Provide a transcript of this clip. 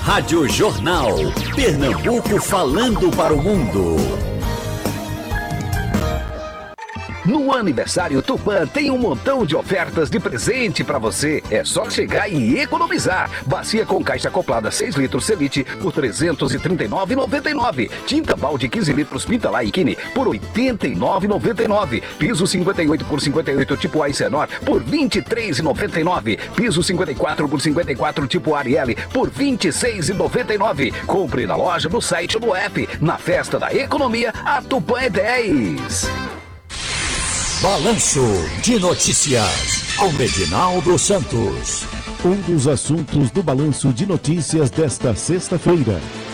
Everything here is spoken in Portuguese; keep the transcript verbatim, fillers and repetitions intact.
Rádio Jornal. Pernambuco falando para o mundo. No aniversário Tupã tem um montão de ofertas de presente para você. É só chegar e economizar. Bacia com caixa acoplada seis litros Celite por trezentos e trinta e nove reais e noventa e nove centavos. Tinta balde quinze litros Pinta e Kine por oitenta e nove reais e noventa e nove centavos. Piso cinquenta e oito por cinquenta e oito tipo Aicenor por vinte e três reais e noventa e nove centavos. Piso cinquenta e quatro por cinquenta e quatro tipo Ariel por vinte e seis reais e noventa e nove centavos. Compre na loja, no site ou no app. Na festa da economia, a Tupã é dez. Balanço de Notícias, com Reginaldo Santos. Um dos assuntos do Balanço de Notícias desta sexta-feira.